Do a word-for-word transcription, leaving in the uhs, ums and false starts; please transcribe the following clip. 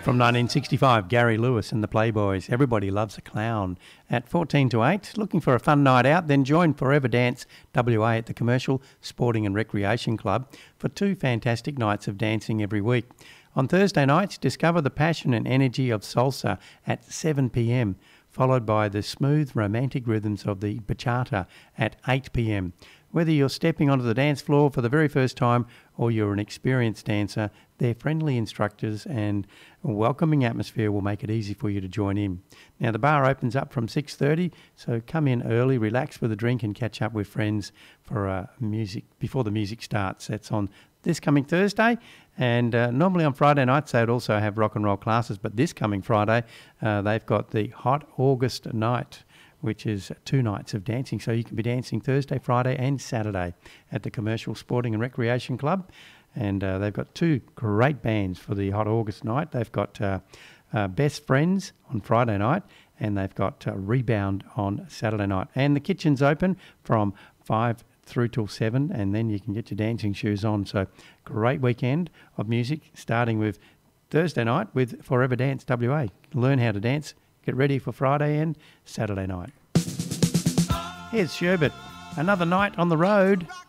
From nineteen sixty-five, Gary Lewis and the Playboys. Everybody loves a clown. At fourteen to eight, looking for a fun night out, then join Forever Dance W A at the Commercial Sporting and Recreation Club for two fantastic nights of dancing every week. On Thursday nights, discover the passion and energy of salsa at seven p m, followed by the smooth romantic rhythms of the bachata at eight p m. Whether you're stepping onto the dance floor for the very first time or you're an experienced dancer, their friendly instructors and welcoming atmosphere will make it easy for you to join in. Now, the bar opens up from six thirty, so come in early, relax with a drink and catch up with friends for uh, music before the music starts. That's on this coming Thursday, and uh, normally on Friday nights they'd also have rock and roll classes, but this coming Friday uh, they've got the Hot August Night, which is two nights of dancing. So you can be dancing Thursday, Friday and Saturday at the Commercial Sporting and Recreation Club. And uh, they've got two great bands for the Hot August Night. They've got uh, uh, Best Friends on Friday night, and they've got uh, Rebound on Saturday night. And the kitchen's open from five through till seven, and then you can get your dancing shoes on. So great weekend of music, starting with Thursday night with Forever Dance W A. Learn how to dance. Get ready for Friday and Saturday night. Here's Sherbet. Another night on the road.